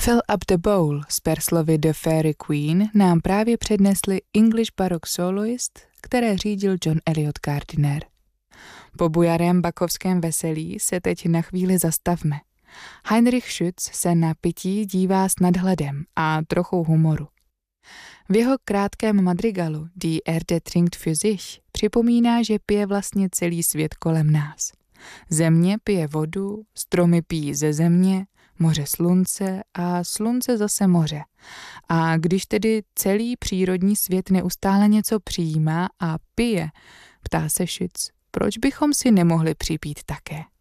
Fill up the bowl z perslovy The Fairy Queen nám právě přednesli English Baroque Soloist, které řídil John Eliot Gardiner. Po bujarém bakovském veselí se teď na chvíli zastavme. Heinrich Schütz se na pití dívá s nadhledem a trochou humoru. V jeho krátkém madrigalu Die Erde trinkt für sich připomíná, že pije vlastně celý svět kolem nás. Země pije vodu, stromy pijí ze země, moře slunce a slunce zase moře. A když tedy celý přírodní svět neustále něco přijímá a pije, ptá se Schütz, proč bychom si nemohli připít také?